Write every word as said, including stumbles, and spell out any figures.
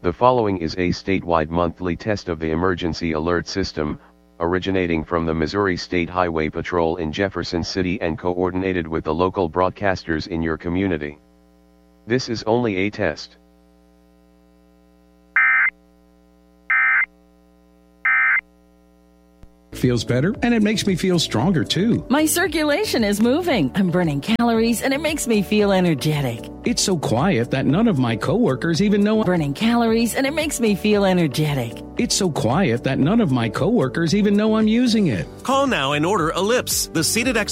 The following is a statewide monthly test of the emergency alert system, originating from the Missouri State Highway Patrol in Jefferson City and coordinated with the local broadcasters in your community. This is only a test. Feels better, and it makes me feel stronger too. My circulation is moving. I'm burning calories, and it makes me feel energetic. It's so quiet that none of my coworkers even know I'm burning calories, and it makes me feel energetic. It's so quiet that none of my coworkers even know I'm using it. Call now and order Ellipse, the seated exercise